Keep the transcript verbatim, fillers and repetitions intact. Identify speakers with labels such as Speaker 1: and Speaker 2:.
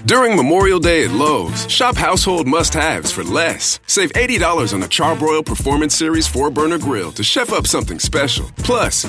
Speaker 1: During Memorial Day at Lowe's, shop household must-haves for less. Save eighty dollars on a Charbroil Performance Series four burner grill to chef up something special. Plus,